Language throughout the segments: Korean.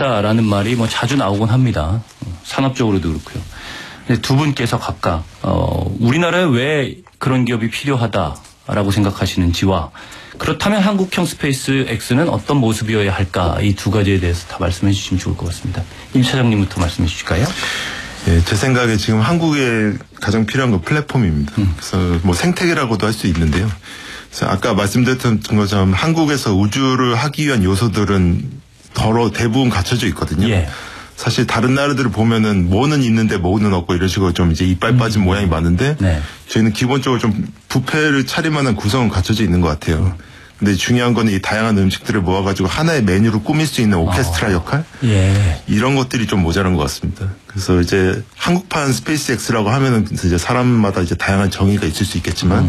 필요하다라는 말이 뭐 자주 나오곤 합니다. 산업적으로도 그렇고요. 근데 두 분께서 각각 우리나라에 왜 그런 기업이 필요하다라고 생각하시는지와 그렇다면 한국형 스페이스 X는 어떤 모습이어야 할까, 이 두 가지에 대해서 다 말씀해 주시면 좋을 것 같습니다. 임 차장님부터 말씀해 주실까요? 예, 제 생각에 지금 한국에 가장 필요한 건 플랫폼입니다. 그래서 뭐 생태계라고도 할 수 있는데요. 그래서 아까 말씀드렸던 것처럼 한국에서 우주를 하기 위한 요소들은 대부분 갖춰져 있거든요. 예. 사실 다른 나라들을 보면은 뭐는 있는데 뭐는 없고 이런 식으로 좀 이제 이빨 빠진 모양이 많은데 네. 저희는 기본적으로 좀 뷔페를 차릴 만한 구성은 갖춰져 있는 것 같아요. 근데 중요한 거는 이 다양한 음식들을 모아가지고 하나의 메뉴로 꾸밀 수 있는 오케스트라 역할? 예. 이런 것들이 좀 모자란 것 같습니다. 그래서 이제 한국판 스페이스X라고 하면은 이제 사람마다 이제 다양한 정의가 있을 수 있겠지만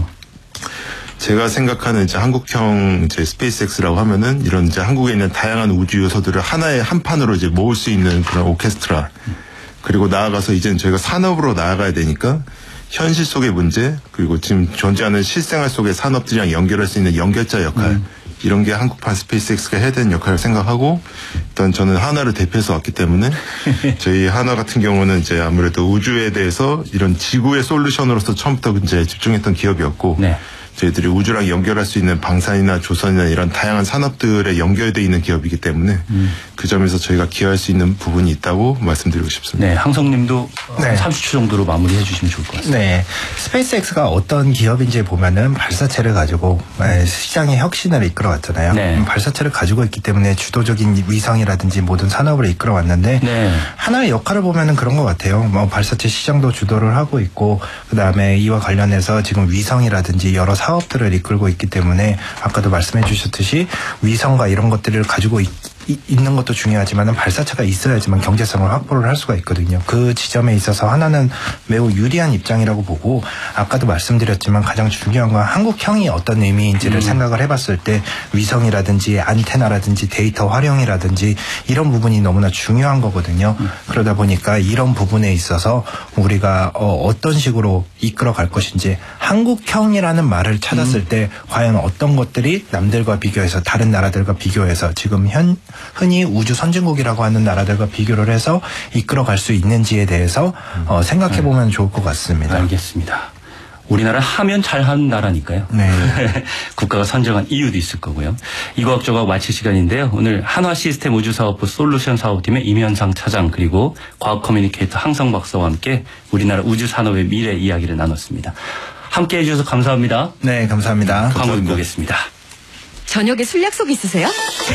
제가 생각하는 이제 한국형 이제 스페이스X라고 하면은 이런 이제 한국에 있는 다양한 우주 요소들을 하나의 한 판으로 이제 모을 수 있는 그런 오케스트라. 그리고 나아가서 이제는 저희가 산업으로 나아가야 되니까 현실 속의 문제, 그리고 지금 존재하는 실생활 속의 산업들이랑 연결할 수 있는 연결자 역할, 이런 게 한국판 스페이스X가 해야 되는 역할을 생각하고, 일단 저는 한화를 대표해서 왔기 때문에 저희 한화 같은 경우는 이제 아무래도 우주에 대해서 이런 지구의 솔루션으로서 처음부터 이제 집중했던 기업이었고, 네. 저희들이 우주랑 연결할 수 있는 방산이나 조선이나 이런 다양한 산업들에 연결되어 있는 기업이기 때문에 그 점에서 저희가 기여할 수 있는 부분이 있다고 말씀드리고 싶습니다. 네, 항성님도 네. 30초 정도로 마무리해 주시면 좋을 것 같습니다. 네. 스페이스X가 어떤 기업인지 보면은 발사체를 가지고 시장의 혁신을 이끌어왔잖아요. 네. 발사체를 가지고 있기 때문에 주도적인 위성이라든지 모든 산업을 이끌어왔는데 네. 하나의 역할을 보면은 그런 것 같아요. 뭐 발사체 시장도 주도를 하고 있고, 그다음에 이와 관련해서 지금 위성이라든지 여러 사업들을 이끌고 있기 때문에 아까도 말씀해 주셨듯이 위성과 이런 것들을 가지고 있는 것도 중요하지만 발사체가 있어야지만 경제성을 확보를 할 수가 있거든요. 그 지점에 있어서 하나는 매우 유리한 입장이라고 보고, 아까도 말씀드렸지만 가장 중요한 건 한국형이 어떤 의미인지를 생각을 해봤을 때 위성이라든지 안테나라든지 데이터 활용이라든지 이런 부분이 너무나 중요한 거거든요. 그러다 보니까 이런 부분에 있어서 우리가 어떤 식으로 이끌어갈 것인지, 한국형이라는 말을 찾았을 때 과연 어떤 것들이 남들과 비교해서, 다른 나라들과 비교해서 지금 흔히 우주 선진국이라고 하는 나라들과 비교를 해서 이끌어갈 수 있는지에 대해서 생각해보면 좋을 것 같습니다. 알겠습니다. 우리나라 하면 잘하는 나라니까요. 네. 국가가 선정한 이유도 있을 거고요. 이과학조각 마칠 시간인데요. 오늘 한화시스템 우주사업부 솔루션 사업팀의 임현상 차장, 그리고 과학 커뮤니케이터 항성 박사와 함께 우리나라 우주 산업의 미래 이야기를 나눴습니다. 함께해 주셔서 감사합니다. 네, 감사합니다. 광고 듣고 오겠습니다. 저녁에 술 약속 있으세요?